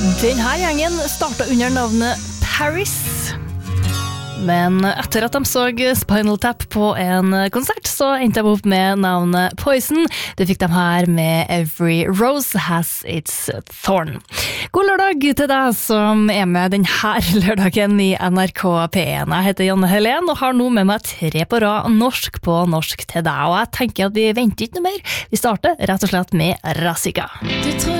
Den her gjengen startet under navnet Paris. Men etter at de så Spinal Tap på en konsert, så endte de opp med navnet Poison. Det fikk de her med Every Rose Has Its Thorn. God lørdag til deg som er med denne lørdagen i NRK P1. Jeg heter Janne Helen og har nå med meg 3 på rad norsk på norsk til deg. Og jeg tenker at vi venter ikke noe mer. Vi starter rett og slett med Razika.